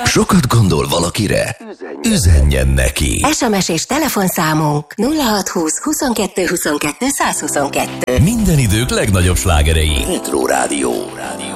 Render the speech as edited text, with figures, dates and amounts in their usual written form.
Sokat gondol valakire? Üzenjen neki. SMS és telefonszámunk 0620 22 22 122. Minden idők legnagyobb slágerei. Retro Rádió.